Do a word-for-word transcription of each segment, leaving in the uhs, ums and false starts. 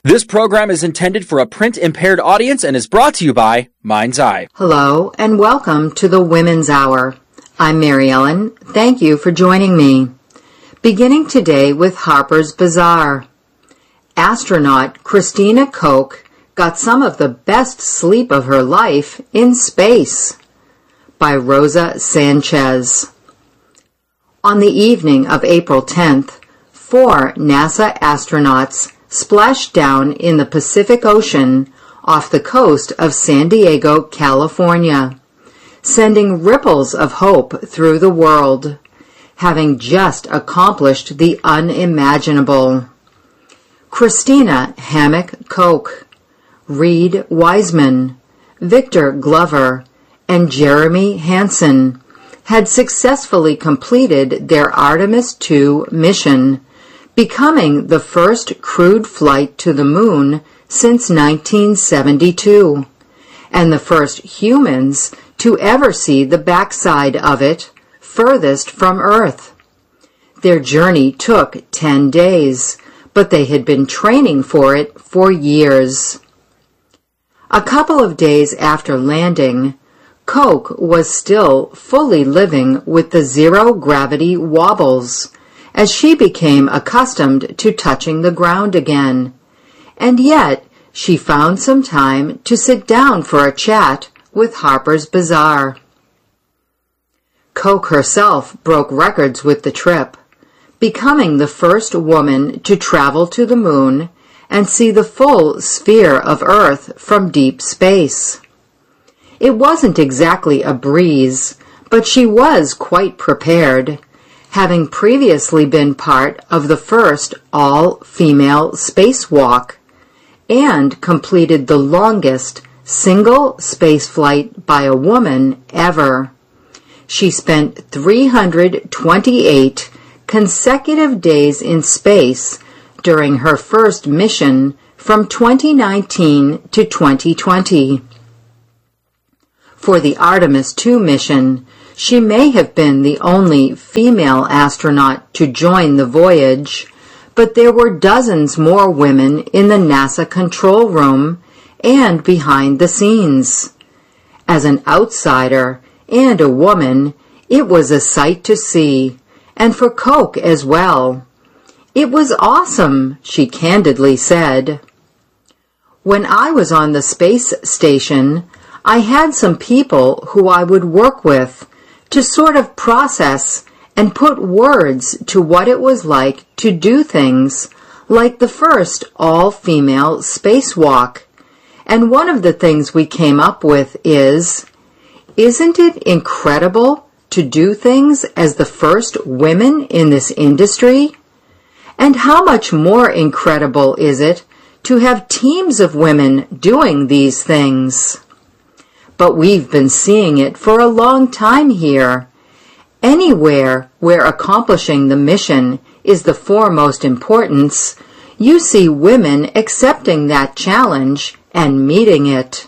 This program is intended for a print-impaired audience and is brought to you by Mind's Eye. Hello, and welcome to the Women's Hour. I'm Mary Ellen. Thank you for joining me. Beginning today with Harper's Bazaar. Astronaut Christina Koch got some of the best sleep of her life in space. By Rosa Sanchez. On the evening of April tenth, four NASA astronauts splashed down in the Pacific Ocean off the coast of San Diego, California, sending ripples of hope through the world, having just accomplished the unimaginable. Christina Hammock Koch, Reed Wiseman, Victor Glover, and Jeremy Hansen had successfully completed their Artemis two mission, becoming the first crewed flight to the moon since nineteen seventy-two, and the first humans to ever see the backside of it, furthest from Earth. Their journey took ten days, but they had been training for it for years. A couple of days after landing, Koch was still fully living with the zero-gravity wobbles, as she became accustomed to touching the ground again, and yet she found some time to sit down for a chat with Harper's Bazaar. Koch herself broke records with the trip, becoming the first woman to travel to the moon and see the full sphere of Earth from deep space. It wasn't exactly a breeze, but she was quite prepared, having previously been part of the first all-female spacewalk and completed the longest single spaceflight by a woman ever. She spent three hundred twenty-eight consecutive days in space during her first mission from twenty nineteen to twenty twenty. For the Artemis two mission, she may have been the only female astronaut to join the voyage, but there were dozens more women in the NASA control room and behind the scenes. As an outsider and a woman, it was a sight to see, and for Koch as well. It was awesome, she candidly said. When I was on the space station, I had some people who I would work with to sort of process and put words to what it was like to do things like the first all-female spacewalk. And one of the things we came up with is, isn't it incredible to do things as the first women in this industry? And how much more incredible is it to have teams of women doing these things? But we've been seeing it for a long time here. Anywhere where accomplishing the mission is the foremost importance, you see women accepting that challenge and meeting it.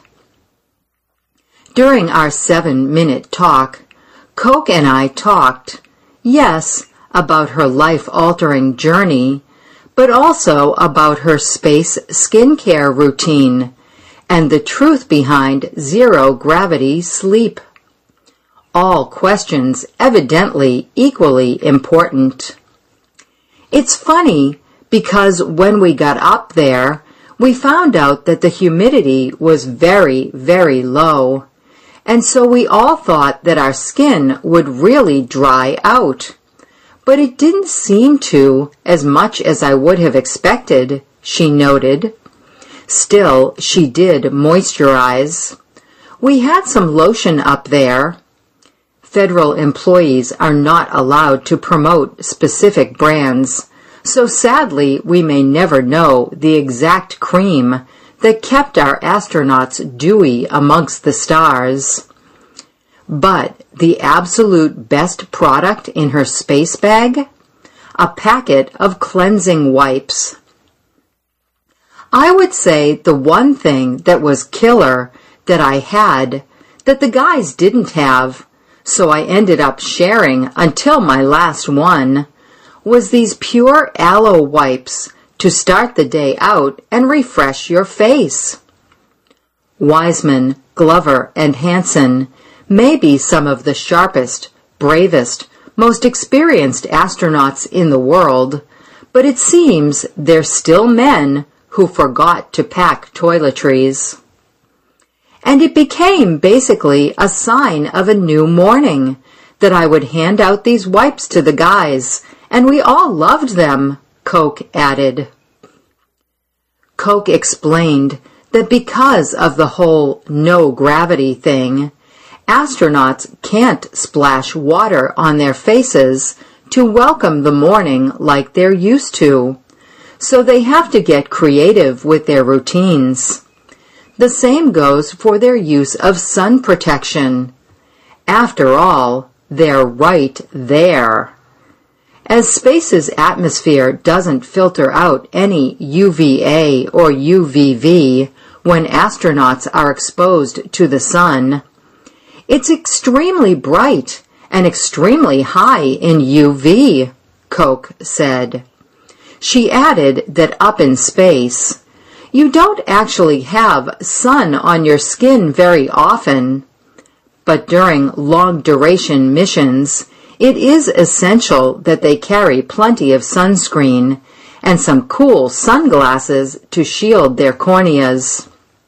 During our seven-minute talk, Koch and I talked, yes, about her life-altering journey, but also about her space skincare routine and the truth behind zero-gravity sleep. All questions evidently equally important. It's funny because when we got up there, we found out that the humidity was very, very low, and so we all thought that our skin would really dry out. But it didn't seem to as much as I would have expected, she noted. Still, she did moisturize. We had some lotion up there. Federal employees are not allowed to promote specific brands, so sadly we may never know the exact cream that kept our astronauts dewy amongst the stars. But the absolute best product in her space bag? A packet of cleansing wipes. I would say the one thing that was killer that I had that the guys didn't have, so I ended up sharing until my last one, was these pure aloe wipes to start the day out and refresh your face. Wiseman, Glover, and Hansen may be some of the sharpest, bravest, most experienced astronauts in the world, but it seems they're still men who forgot to pack toiletries. And it became basically a sign of a new morning that I would hand out these wipes to the guys, and we all loved them, Koch added. Koch explained that because of the whole no gravity thing, astronauts can't splash water on their faces to welcome the morning like they're used to, so they have to get creative with their routines. The same goes for their use of sun protection. After all, they're right there. As space's atmosphere doesn't filter out any U V A or U V V when astronauts are exposed to the sun, it's extremely bright and extremely high in U V, Koch said. She added that up in space, you don't actually have sun on your skin very often, but during long-duration missions, it is essential that they carry plenty of sunscreen and some cool sunglasses to shield their corneas.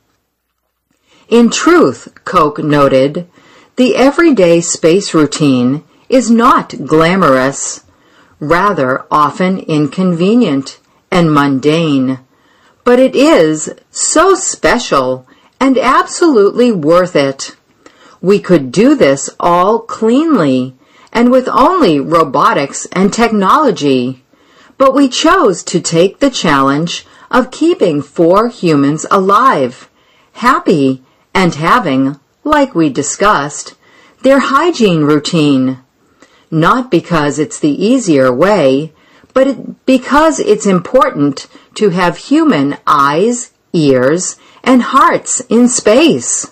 In truth, Koch noted, the everyday space routine is not glamorous, rather often inconvenient and mundane, but it is so special and absolutely worth it. We could do this all cleanly and with only robotics and technology, but we chose to take the challenge of keeping four humans alive, happy, and having, like we discussed, their hygiene routine. Not because it's the easier way, but it, because it's important to have human eyes, ears, and hearts in space.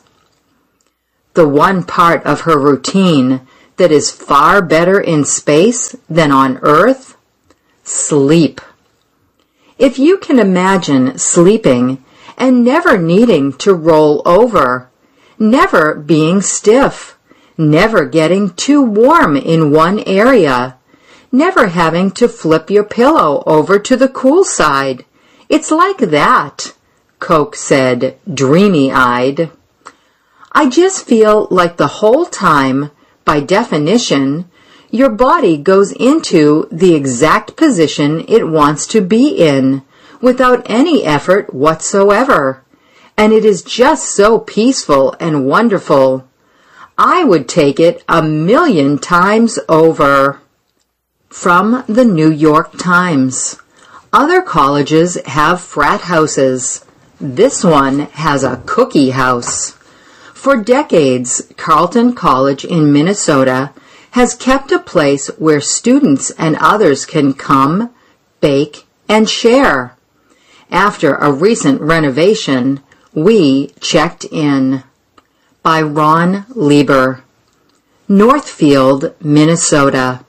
The one part of her routine that is far better in space than on Earth? Sleep. If you can imagine sleeping and never needing to roll over, never being stiff, never getting too warm in one area, never having to flip your pillow over to the cool side. It's like that, Koch said, dreamy-eyed. I just feel like the whole time, by definition, your body goes into the exact position it wants to be in, without any effort whatsoever. And it is just so peaceful and wonderful. I would take it a million times over. From the New York Times. Other colleges have frat houses. This one has a cookie house. For decades, Carleton College in Minnesota has kept a place where students and others can come, bake, and share. After a recent renovation, we checked in. By Ron Lieber. Northfield, Minnesota.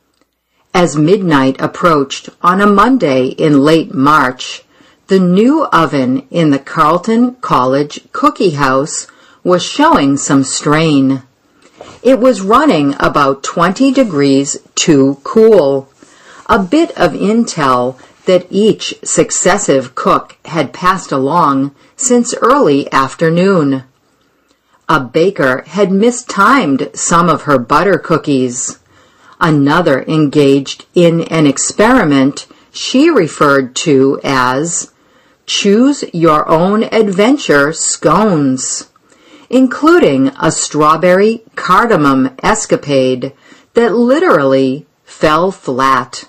As midnight approached on a Monday in late March, the new oven in the Carleton College Cookie House was showing some strain. It was running about twenty degrees too cool, a bit of intel that each successive cook had passed along since early afternoon. A baker had mistimed some of her butter cookies. Another engaged in an experiment she referred to as choose your own adventure scones, including a strawberry cardamom escapade that literally fell flat.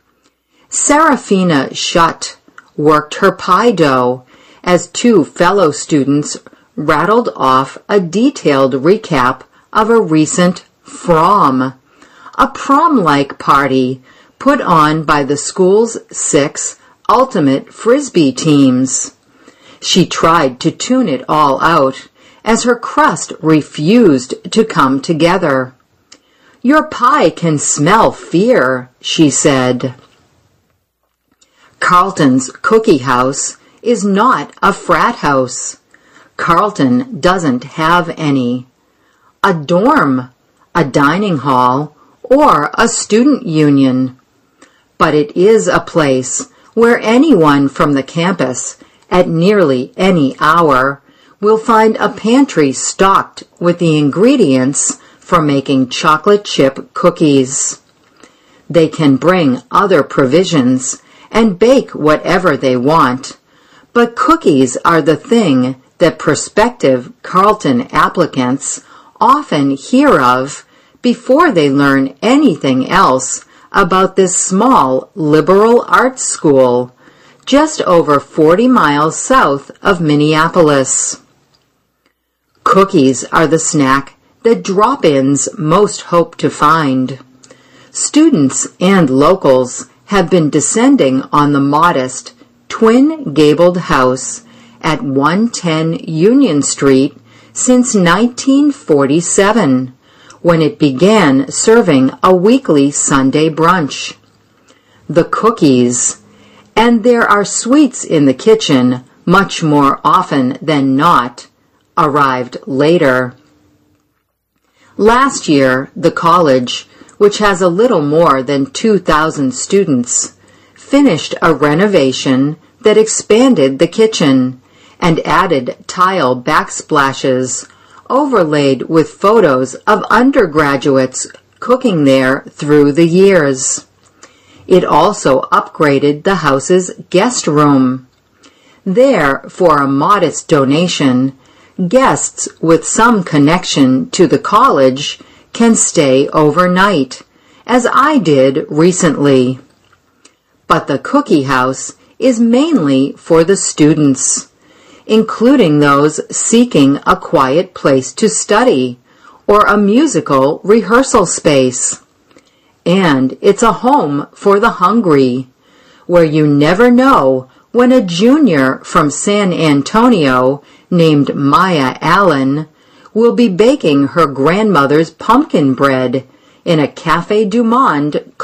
Serafina Schutt worked her pie dough as two fellow students rattled off a detailed recap of a recent prom, a prom-like party put on by the school's six ultimate frisbee teams. She tried to tune it all out as her crust refused to come together. "Your pie can smell fear," she said. Carlton's Cookie House is not a frat house. Carlton doesn't have any. A dorm, a dining hall, or a student union. But it is a place where anyone from the campus at nearly any hour will find a pantry stocked with the ingredients for making chocolate chip cookies. They can bring other provisions and bake whatever they want, but cookies are the thing that prospective Carlton applicants often hear of before they learn anything else about this small liberal arts school just over forty miles south of Minneapolis. Cookies are the snack that drop-ins most hope to find. Students and locals have been descending on the modest, twin-gabled house at one ten Union Street since nineteen forty-seven, when it began serving a weekly Sunday brunch. The cookies, and there are sweets in the kitchen much more often than not, arrived later. Last year, the college, which has a little more than two thousand students, finished a renovation that expanded the kitchen and added tile backsplashes overlaid with photos of undergraduates cooking there through the years. It also upgraded the house's guest room. There, for a modest donation, guests with some connection to the college can stay overnight, as I did recently. But the Cookie House is mainly for the students, including those seeking a quiet place to study or a musical rehearsal space. And it's a home for the hungry, where you never know when a junior from San Antonio named Maya Allen will be baking her grandmother's pumpkin bread in a Café du Monde